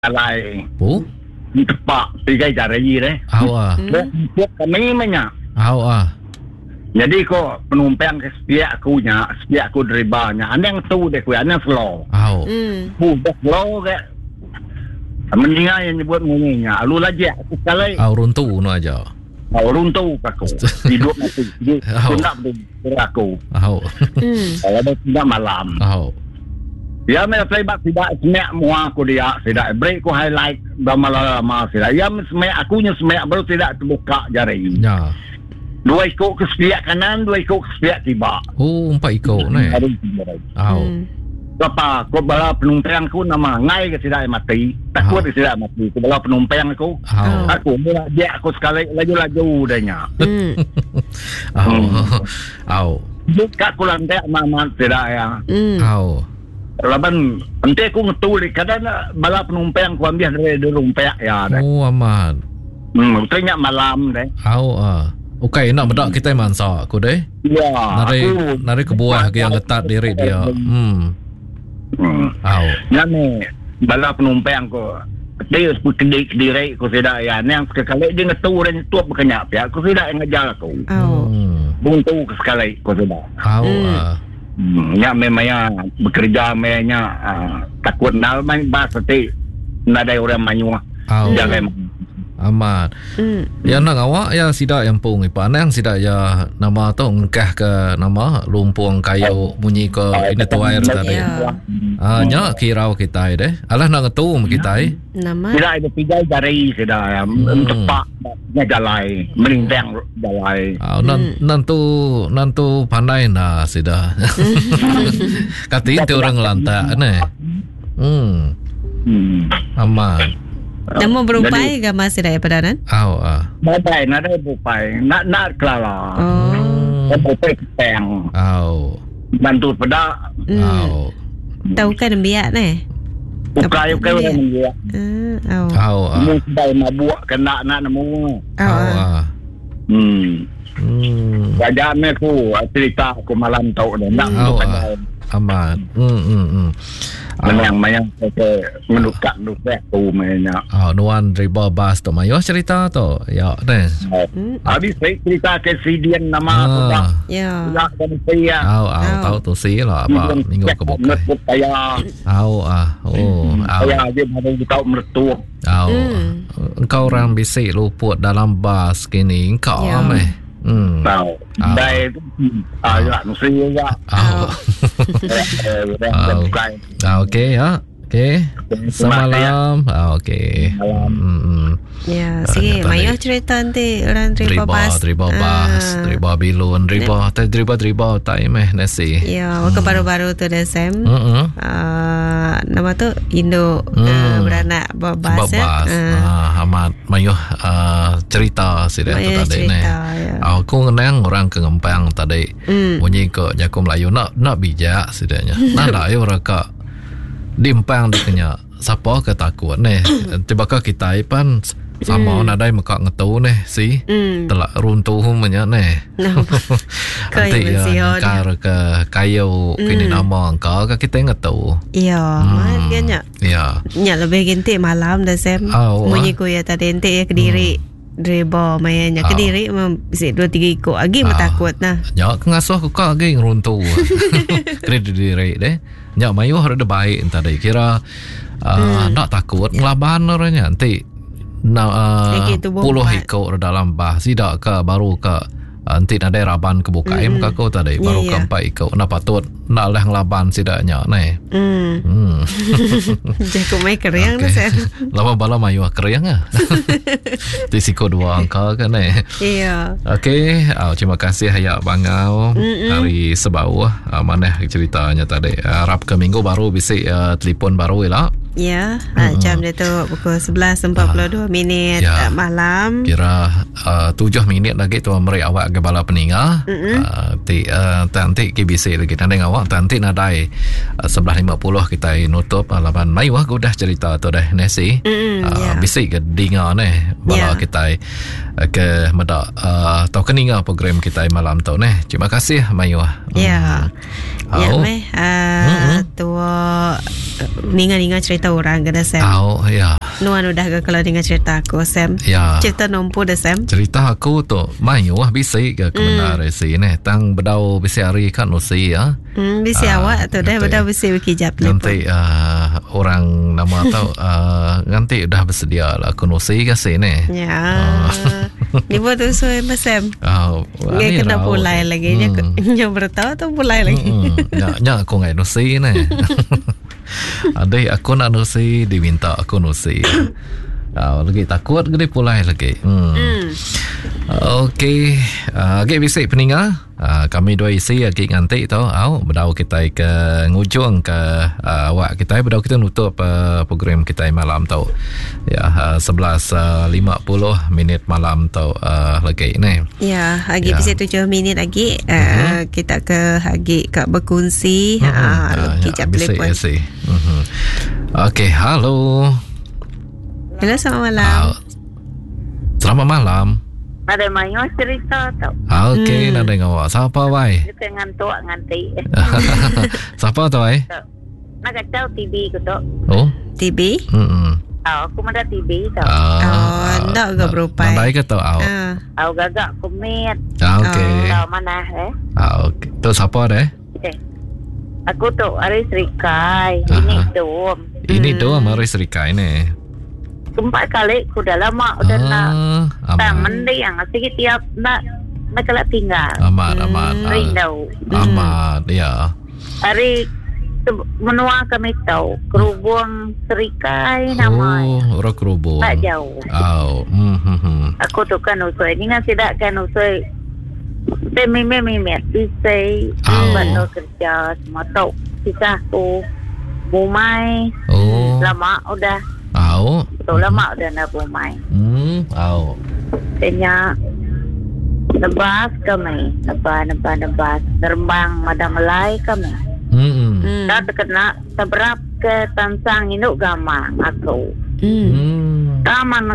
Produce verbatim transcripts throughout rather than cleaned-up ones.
alai. Oh? Tepak tiga jari deh. Awak. Buat kami banyak. Awak. Jadi ko penumpang ke sepiak aku nya, sepiak aku deribanya. Anang tu deh ku, anang slow. Awak. Ku dah slow ke. Mendingan yang nyebut munyinya. Alu lagi aku sekali. Awak runtuh no aja. Awak runtuh aku. Hidup mati. Aku nak beraku. Awak. Kalau ada tidak malam. Awak. Ya, saya playback tidak semek mua aku dia tidak break ku highlight lama-lama tidak. Ya, semek akunya semek baru tidak terbuka jari. Ya. Dua ikut ke sepiak kanan, dua ikut ke sepiak tiba. Oh, empat ikut ni. Awak. Apa? Kau bala penumpang aku nama ngai ke tidak mati. Takut ke tidak mati. Kau bala penumpang aku. Aku mula dia aku sekali laju-laju danya. Awak. Awak. Jika aku lantai mama tidak ya. Awak. Laban nanti aku ngetuli kadang bala penumpang aku ambil dari rumpak ya. Oh, amat. Hmm, tanya malam deh. Awak. Okey, nak bedak kita mansa aku deh. Ya. Nari aku, nari kebuah yang ketat diri dia. Hmm. Hmm. Awak. Nani bala penumpang ko dia sekedik diri ko tidak ya. Yang sekali dia ngetu dan tuap berkenyap ya. Ko tidak ngajar aku. Oh. Buntu sekali ko tidak. Awak. Hmm, ya memangnya bekerja memangnya uh, takut nak main bahasa ti nadai orang manyua. Jangan amat. Mm. Ya nak awak ya sidak yang pung ipan yang sidak ya nama tu engkah ke nama lumpung kayu bunyi ke ini tu air tadi. Ah nya kirau kita deh. Alah nak ngetu kita. Nama. Tidak ada tiga jari sudah ya. Tepak nya jalai, melintang jalai. Ah nan nantu nantu pandai nah sudah. Kati itu orang lantak ne. Hmm. Hmm. Amat. Nama berupai ke masih dah padanan? Aw ah. Badai nak ada berupai. Nak nak kelala. Oh. Berupai petang. Aw. Bantu pada. Aw. Tahu kan biak ni? Ukai ukai orang dia. Aw. Aw ah. Mesti nak buat kena nak nemu. Aw ah. Hmm. Hmm. Wajah aku cerita aku malam tahu dah. Nak buat amat. Hmm hmm hmm. Mayang-mayang saya menukar nukar tu mainnya. Oh, nuan riba bas tu mayo cerita tu. Ya, deh. Habis saya cerita kesedihan nama aku dah. Ya. Tak dan saya. Aw, aw, tahu tu si lah apa minggu kebuka. Saya. Aw, ah. Oh, aw. Saya aja baru tahu mertua. Aw. Engkau orang bisik luput dalam bas kini. Engkau ameh. Hmm. Tahu. Dai ah ya, nusi ya. Ah. Ah, okey ya. Okey. Semalam. Ah, okey. Hmm. Ya, sige, mayo cerita nanti orang riba bas. Riba bas, riba bilun, riba, tak riba riba time eh nasi. Ya, waktu baru-baru tu dah Sam. Heeh. Ah, nama tu Indo beranak bas ya. Ah, amat mayo cerita sida tu tadi ni. Aku kenang orang ke Ngempang tadi. Bunyi ke Jaku Melayu nak nak bijak sidanya. Nada ayo raka dimpang dikenya. Siapa ke takut ni? Tiba-tiba kita ipan sama mm. nadai muka ngetu ni si mm. telah runtuh punya ni. Nanti ya kar ke kayu mm. kini nama engkau ke kita ngetu. Iya, hmm. makanya. Iya. Nya lebih gentik malam dah Sam. Oh, bunyi ku ya tadi ente ya Kediri. Mm. Riba mayanya Kediri memang bisa dua tiga ikut lagi ah. Takut nah. Ya ngasuh ku ka lagi runtuh. Kediri deh. Ya mayu ada baik tadi kira uh, hmm. nak takut ngelaban orangnya nanti nak uh, puluh ikut dalam bah tidak ke baru ke uh, nanti ada raban kebuka hmm. muka kau tadi yeah, baru yeah. ke empat ikut nak patut nak lah ngelaban sidaknya ni. Hmm. hmm. Jago mai keriang okay. Saya. Lama bala mayu keriang ah. Tisiko dua angka kan eh. Iya. Okey, oh, terima kasih Hayak Bangau hari sebau uh, mana ceritanya tadi. Harap ke minggu baru bisik uh, telefon baru lah. Ya, hmm. jam dia tu pukul sebelas empat puluh dua minit ya. Malam. Kira uh, tujuh minit lagi tu mereka awak ke bala peninggal. Uh, ti uh, nanti ke bisik lagi nanti awak nanti nadai uh, sebelas lima puluh kita nutup laban mai wah aku dah cerita tu dah nasi. Uh, yeah. Bisik ke dengar ni bala yeah. kita uh, ke meda uh, tau keninga program kita malam tu neh. Terima kasih Mayu. Ya. Ya meh uh, tua ninga-ninga cerita orang kena Sam. Oh ya. Nuan udah ke kalau dengar cerita aku Sam. Ya. Cerita nompu dah Sam. Cerita aku tu Mayu ah bisi ke kebenar mm. si neh tang bedau bisi hari kan usi ya. Hmm bisi uh, awak tu dah bedau bisi wikijap ni. Nanti uh, orang nama tahu uh, nanti dah bersedia lah aku nusi ke sini. Ya. Ni buat tu so Sam. Oh, dia kena pulai lagi. Nya hmm. nya bertahu tu pulai lagi. Nya nya aku ngai nusi ni. Adai aku nak nusi diminta aku nusi. Ah, lagi takut gede pulai lagi. Hmm. Mm. Okey, uh, lagi bisik peninga. Uh, kami dua isi lagi nganti tau. Au, bedau kita ke ngujung ke uh, awak kita bedau kita nutup uh, program kita malam tau. Ya, uh, sebelas lima puluh minit malam tau uh, lagi ni. Ya, lagi ya. Bisik tujuh minit lagi uh, uh-huh. kita ke lagi ke berkongsi. Uh-huh. Ha, uh, kejap ya, telefon. Uh-huh. Okey, halo. Hello, selamat malam. Uh, selamat malam. Ada Mayu cerita tau. Okey, hmm. nak dengar awak. Siapa, Wai? Dia ngantuk, nganti. Siapa tu, Wai? Nak kacau T V ke tu. Oh? T V? Hmm. Oh, aku mana T V tau. Oh, nak ke berupai? Nak baik ke tau, awak? Awak gagak kumit. Okey. Tahu mana, eh? Okey. Tu siapa, deh? Okay. Aku tu, Aris Rikai. Ini dom. Ini dom Aris Rikai ni. Empat kali aku dah lama udah ah, nak tak mending yang sikit tiap nak nak kelak tinggal amat hmm, amat rindu amat hmm. ya hari menua kami tahu kerubung Serikai nama oh orang kerubung tak jauh oh hmm, hmm, hmm. aku tu kan usai ni kan tidak kan usai mimik-mimik bisa oh. bantu kerja semua tahu kisah tu Bumai oh. lama udah Au. Betul lama dah nak bermain. Hmm, au. Kenya nebas kami, nebas, nebas, nebas. Terbang Madam Melai kami. Hmm. Dah terkena seberap ke Tansang Induk Gamang aku. Hmm. Taman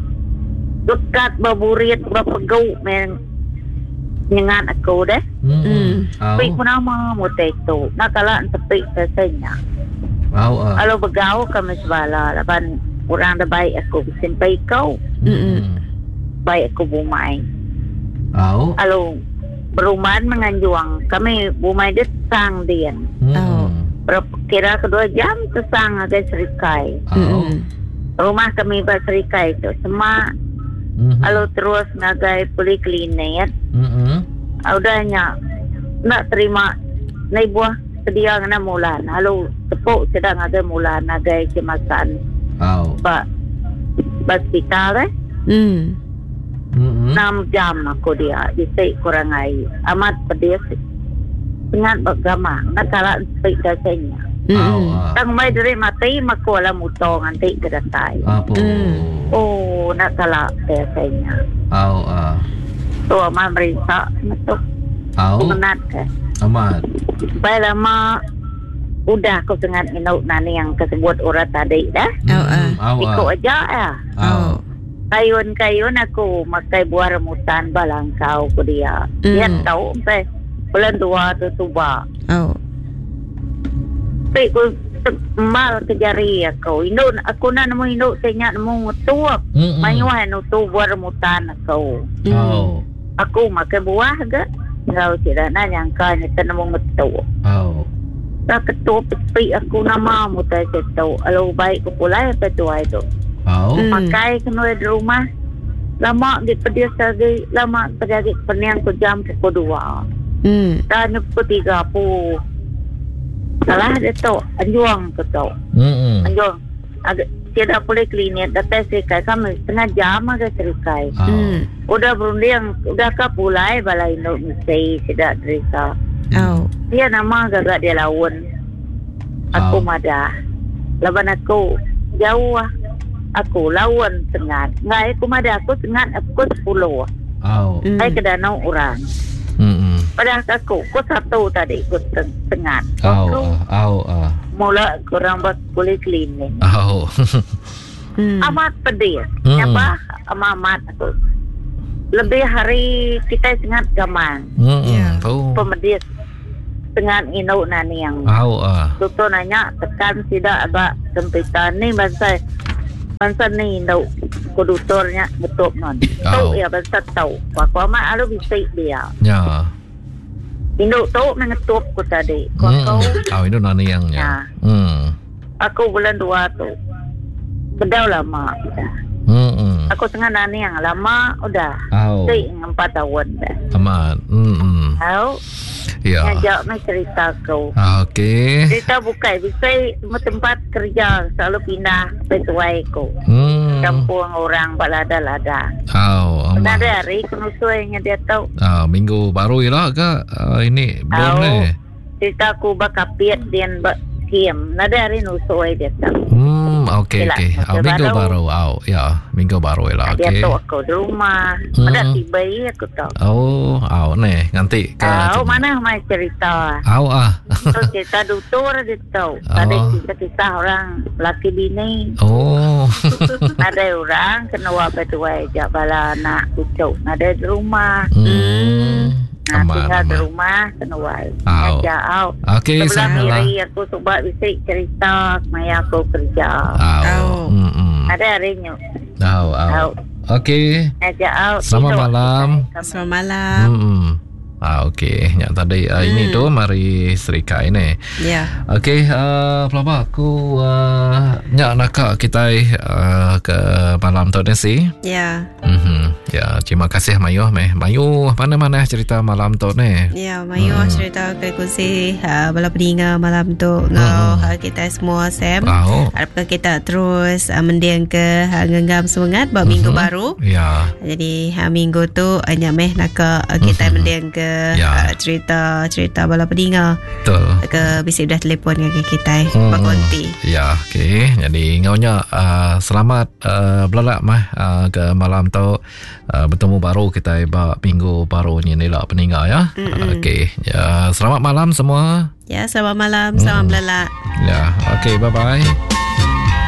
dekat baburit bapegau men nyengat aku deh. Hmm. Tapi pun nama mutai tu. Nak kalah tepi sesenya. Wow, uh. Kalau bergaul kami sebala lapan orang dah baik aku simpai kau. Mm. Baik aku bumai. Oh. Kalau berumahan menganjuang kami bumai dia sang dia. Oh. Kira kedua jam sesang agak Serikai. Oh. Rumah kami ber Serikai itu semua. Mm-hmm. Kalau terus ngagai poliklinik. Hmm. Udahnya nak terima naik buah sedia ngana mulan. Halo tepuk sedang ada mulan nagai kemasan. Oh. Ba hospital eh. Hmm. Mm-hmm. enam jam aku dia isi kurang air. Amat pedih. Sangat bergama. Nak kalah sepi dasanya. Oh. Tang mai dari mati maku ala mutong nanti kedatai. Apa? Oh, nak kalah dasanya. Oh, ah. Tu amat merisa masuk. Oh. Menat ke? Amat. Baik lama udah aku sangat minum nani yang kesebut orang tadi dah. Oh, uh. oh, ikut aja ya. Oh. Kayun-kayun aku makai buah rambutan balangkau ke dia. Mm. Dia tahu sampai bulan dua tu tuba. Oh. Tapi aku mal kejari aku. Induk aku nak nemu induk tanya nemu tuap. Mayuah nu tu buah rambutan aku. Oh. Aku makai buah ke? Kau tidak nak nyangka nyata nemu ngetu. Oh. Tak ketua pepi aku nama mutai setu. Kalau baik ku pulai apa tu itu. Oh. Pakai kena di rumah. Lama di pedia lagi. Lama pergi peniang ku jam pukul dua. Hmm. Dan pukul tiga puluh. Salah dia tu. Anjuang ke tu. Hmm. Anjuang. Agak tidak boleh klinik. Datang Serikai kami setengah jam agak Serikai. Oh. Hmm. Udah berunding. Udah ke pulai balai induk mesti tidak derisa. Oh. Dia nama gagak dia lawan. Aku oh. madah. Lawan aku jauh lah. Aku lawan sengat. Ngai aku madah aku sengat aku sepuluh. Oh. Mm. Saya ke danau orang. Hmm. Padahal aku aku satu tadi aku sengat. Oh. Oh. Oh. Mula kurang buat kulit klinik. Oh. hmm. amat pedih. Hmm. Nyapa amat aku. Lebih hari kita sangat gaman. Hmm. Yeah. Oh. Pemedis dengan inau nani yang. Oh, ah. Doktor nanya tekan tidak ada sempitan ni bangsa bangsa ni inau konduktornya betul non. Tahu ya bangsa tahu. Waktu amat alu bisik dia. Ya. Induk tahu mengetup ku tadi. Kau hmm. tahu? Oh, itu nani yang ya. Hmm. Aku bulan dua tu. Bedau lama kita. Hmm. Aku tengah nani yang lama udah. Oh. Saya empat tahun dah. Amat. Hmm. Tahu? Ya. Ngajak mai cerita kau. Okey. Cerita bukan. Bisa tempat kerja selalu pindah petuai kau. Hmm. Kampung orang balada-lada. Oh. Pernah ada hari kenusuainya dia tahu. Ah, minggu baru ialah ke? Uh, ini belum ni. Cerita aku bakapiat dia kiem. Nada hari nusuai dia tahu. Hmm, okey okey. Oh, minggu baru. Oh, ya, minggu baru ialah. Okey. Dia tahu aku di rumah. Hmm. Ada tiba aku tahu. Oh, oh, ni nanti ke. Oh, mana mai cerita? Oh, ah. So, cerita doktor dia tahu. Ada oh. kisah-kisah orang laki bini. Oh. Ada orang kena wabah dua jak bala anak kucuk. Ada di rumah. Hmm. Nah, aman, tinggal aman. Di rumah senuai. Ngajak out. Okey, sebelah kiri aku sebab bisa cerita maya aku kerja. Oh. Hmm. Ada harinya. Oh, oh. Okey. Ngajak out. Selamat malam. Selamat malam. Hmm. Ah, okey. Yang tadi uh, hmm. ini tu mari Serika ini. Ya. Yeah. Okey, uh, pelaba aku uh, nyak nak kita uh, ke malam tu ni si. Ya. Yeah. Mhm. Ya, terima kasih Mayu meh. Mayu mana-mana cerita malam tu ni. Ya, Mayu hmm. cerita ke kursi uh, bala peninga malam tu ngau hmm. uh, kita semua Sam. Oh. Harapkan kita terus uh, mendiang ke uh, genggam semangat buat hmm. minggu baru. Ya. Jadi uh, minggu tu hanya uh, meh nak uh, kita hmm. mendiang ke ya. uh, cerita-cerita bala peninga. Betul. Ke bisa dah telefon dengan kita hmm. berkonti. Ya, okey. Jadi ngaunya uh, selamat uh, belalak mah uh, ke malam tu. Uh, bertemu baru kita buat minggu baru ni ni lah peninggal ya. Okey. Ya, selamat malam semua. Ya, selamat malam. Selamat mm. belalak. Ya, okey, bye bye.